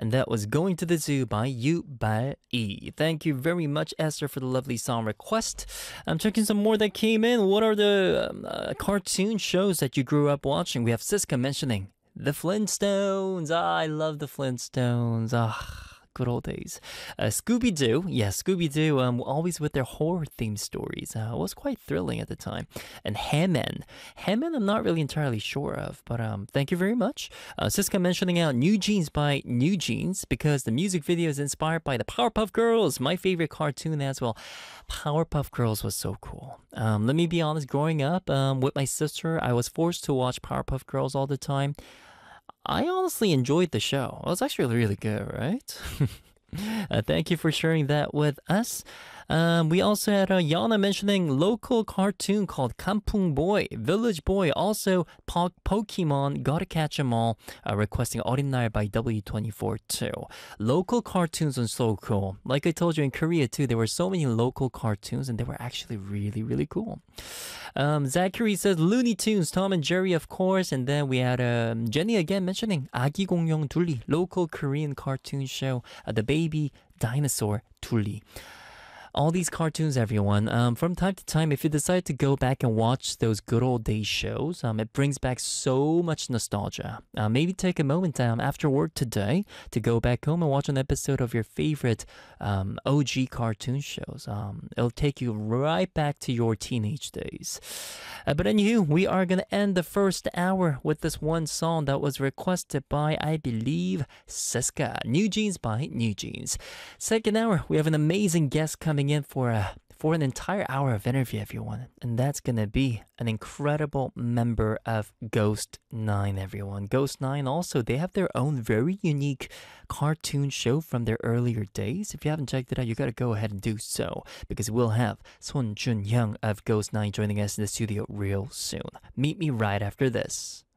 And that was Going to the Zoo by Yu Bai Yi. Thank you very much, Esther, for the lovely song request. I'm checking some more that came in. What are the cartoon shows that you grew up watching? We have Siska mentioning the Flintstones. I love the Flintstones. Good old days. Scooby-Doo. Yeah, Scooby-Doo, always with their horror-themed stories. It was quite thrilling at the time. And Hammond. Hammond I'm not really entirely sure of, but thank you very much. Siska mentioning out New Jeans by New Jeans because the music video is inspired by the Powerpuff Girls, my favorite cartoon as well. Powerpuff Girls was so cool. Let me be honest, growing up with my sister, I was forced to watch Powerpuff Girls all the time. I honestly enjoyed the show. It was actually really good, right? Thank you for sharing that with us. We also had Yana mentioning local cartoon called Kampung Boy, Village Boy. Also, Pokemon, Gotta Catch 'Em All, requesting Ordinary by W24 too. Local cartoons are so cool. Like I told you in Korea too, there were so many local cartoons and they were actually really, really cool. Zachary says Looney Tunes, Tom and Jerry, of course. And then we had Jenny again mentioning 아기 공룡 둘리, local Korean cartoon show, the baby dinosaur 둘리. All these cartoons, everyone, from time to time, if you decide to go back and watch those good old days shows, it brings back so much nostalgia. Maybe take a moment after work today to go back home and watch an episode of your favorite OG cartoon shows. It'll take you right back to your teenage days. But anywho, we are going to end the first hour with this one song that was requested by, I believe, Siska. New Jeans by New Jeans. Second hour, we have an amazing guest coming in for an entire hour of interview, everyone. And that's gonna be an incredible member of Ghost 9, everyone. Ghost 9 also, they have their own very unique cartoon show from their earlier days. If you haven't checked it out, you gotta go ahead and do so, because we'll have Son Jun Young of Ghost 9 joining us in the studio real soon. Meet me right after this.